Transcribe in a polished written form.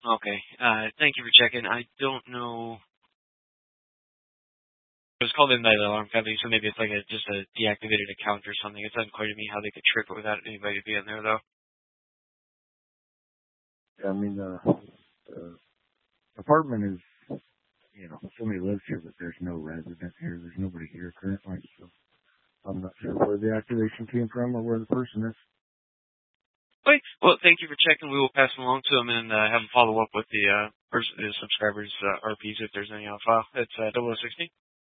Okay. Thank you for checking. I don't know. It was called in by the alarm company, so maybe it's like just a deactivated account or something. It's unclear to me how they could trip it without anybody being there, though. Yeah, I mean, the apartment is, somebody lives here, but there's no resident here. There's nobody here currently, so I'm not sure where the activation came from or where the person is. Okay. Well, thank you for checking. We will pass it along to them and have them follow up with the subscribers' RPs if there's any on file. It's 0016.